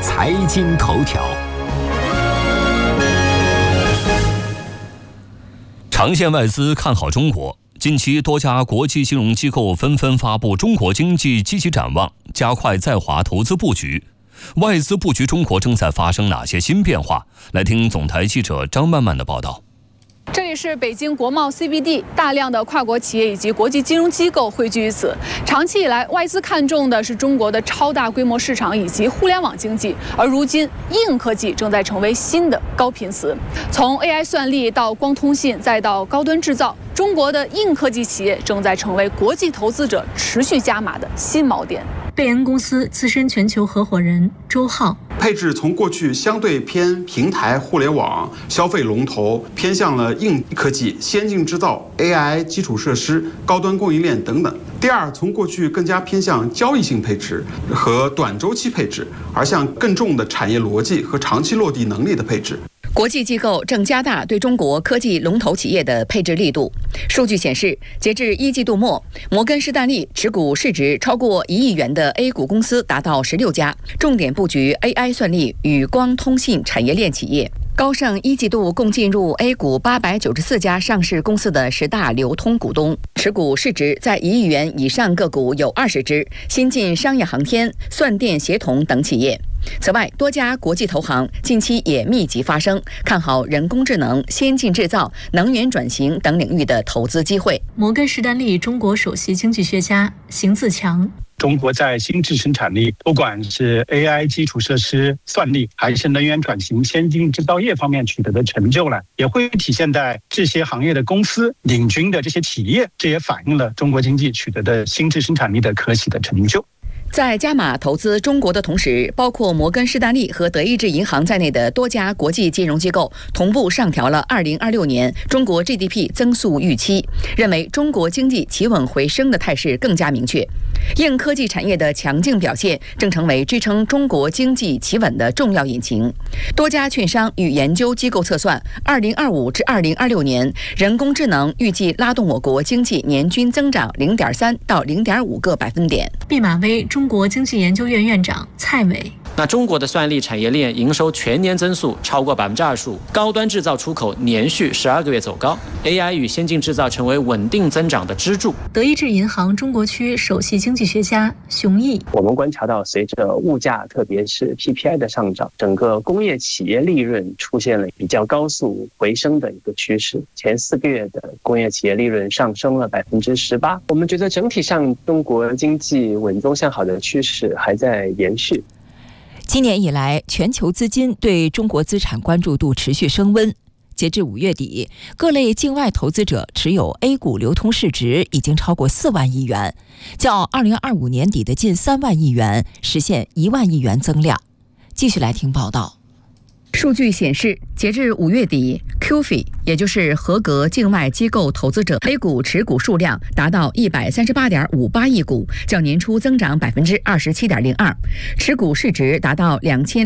财经头条。长线外资看好中国，近期多家国际金融机构纷纷发布中国经济积极展望，加快在华投资布局。外资布局中国正在发生哪些新变化？来听总台记者张曼曼的报道。 这里是北京国贸 CBD， 大量的跨国企业以及国际金融机构汇聚于此。长期以来，外资看重的是中国的超大规模市场以及互联网经济，而如今硬科技正在成为新的高频词。从 AI 算力到光通信，再到高端制造，中国的硬科技企业正在成为国际投资者持续加码的新锚点。 贝恩公司资深全球合伙人周浩， 配置从过去相对偏平台、互联网、消费龙头，偏向了硬科技、先进制造、AI 基础设施、高端供应链等等。第二，从过去更加偏向交易性配置和短周期配置，而向更重的产业逻辑和长期落地能力的配置。 国际机构正加大对中国科技龙头企业的配置力度。数据显示，截至一季度末，摩根士丹利持股市值超过1亿元的 A 股公司达到16家，重点布局 AI 算力与光通信产业链企业。高盛一季度共进入 A 股894家上市公司的10大流通股东，持股市值在1亿元以上个股有20只，新进商业航天、算电协同等企业。此外，多家国际投行近期也密集发声，看好人工智能、先进制造、能源转型等领域的投资机会。 摩根士丹利中国首席经济学家邢自强， 中国在新质生产力，不管是 AI 基础设施、算力，还是能源转型、先进制造业方面取得的成就呢，也会体现在这些行业的公司领军的这些企业，这也反映了中国经济取得的新质生产力的可喜的成就。 在加码投资中国的同时，包括摩根士丹利和德意志银行在内的多家国际金融机构同步上调了2026年中国 GDP 增速预期，认为中国经济企稳回升的态势更加明确。硬科技产业的强劲表现正成为支撑中国经济企稳的重要引擎。多家券商与研究机构测算，2025至2026年，人工智能预计拉动我国经济年均增长0.3到0.5个百分点。 毕马威中国经济研究院院长蔡伟， 那中国的算力产业链营收全年增速超过25%，高端制造出口连续12个月走高 ，AI 与先进制造成为稳定增长的支柱。 德意志银行中国区首席经济学家熊毅， 我们观察到，随着物价特别是 PPI 的上涨，整个工业企业利润出现了比较高速回升的一个趋势。前4个月的工业企业利润上升了18%。我们觉得整体上中国经济稳中向好的趋势还在延续。 今年以来，全球资金对中国资产关注度持续升温。截至5月底，各类境外投资者持有 A 股流通市值已经超过4万亿元，较2025年底的近3万亿元实现1万亿元增量。继续来听报道。 数据显示，截至5月底 ，QFII 也就是合格境外机构投资者 A 股持股数量达到138.58亿股，较年初增长27.02%，持股市值达到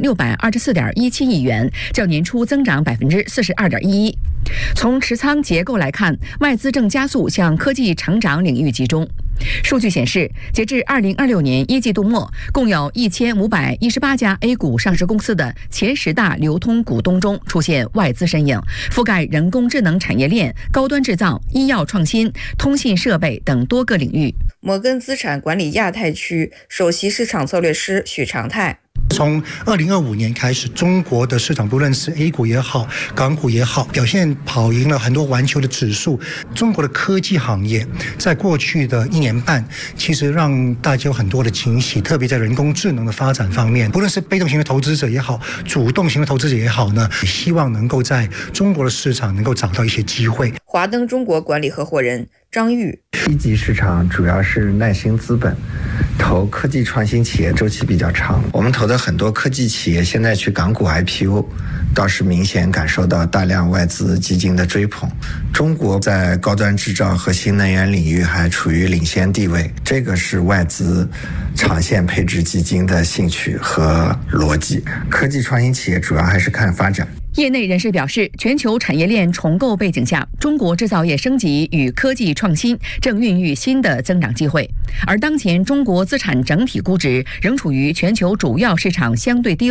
2624.17亿元，较年初增长42.11%。从持仓结构来看，外资正加速向科技成长领域集中。数据显示，截至2026年1季度末，共有1518家 A 股上市公司的前10大流通股东中出现外资身影，覆盖人工智能产业链、高端制造、医药创新、通信设备等多个领域。 摩根资产管理亚太区首席市场策略师许长泰， 从2025年开始，中国的市场不论是 A 股也好，港股也好，表现跑赢了很多环球的指数。中国的科技行业在过去的1年半，其实让大家有很多的惊喜，特别在人工智能的发展方面，不论是被动型的投资者也好，主动型的投资者也好呢，希望能够在中国的市场能够找到一些机会。 华登中国管理合伙人张玉， 一级市场主要是耐心资本，投科技创新企业周期比较长，我们投的很多科技企业现在去港股 IPO， 倒是明显感受到大量外资基金的追捧。中国在高端制造和新能源领域还处于领先地位，这个是外资长线配置基金的兴趣和逻辑。科技创新企业主要还是看发展。 业内人士表示，全球产业链重构背景下，中国制造业升级与科技创新正孕育新的增长机会。而当前中国资产整体估值仍处于全球主要市场相对低